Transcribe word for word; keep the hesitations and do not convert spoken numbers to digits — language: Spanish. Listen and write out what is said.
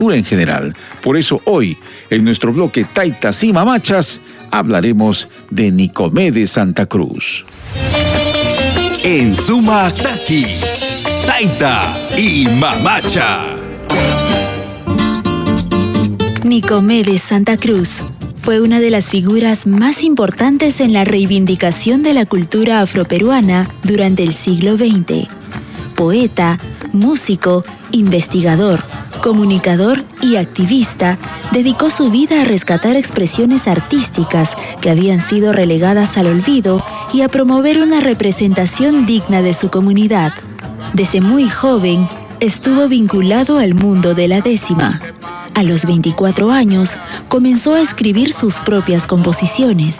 en general. Por eso hoy, en nuestro bloque Taitas y Mamachas, hablaremos de Nicomé de Santa Cruz. En Suma Taki, Taita y Mamacha. Nicomé de Santa Cruz fue una de las figuras más importantes en la reivindicación de la cultura afroperuana durante el siglo veinte. Poeta, músico, investigador, comunicador y activista, dedicó su vida a rescatar expresiones artísticas que habían sido relegadas al olvido y a promover una representación digna de su comunidad. Desde muy joven, estuvo vinculado al mundo de la décima. A los veinticuatro años, comenzó a escribir sus propias composiciones.